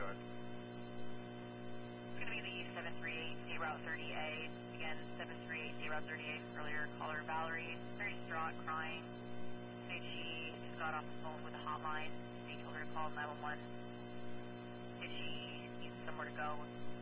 ahead. It's going to be the 738 State Route 30A. Again, 738 State Route 30A. Earlier caller Valerie, very distraught, crying. Said she just got off the phone with the hotline. They told her to call 911. Said she needs somewhere to go.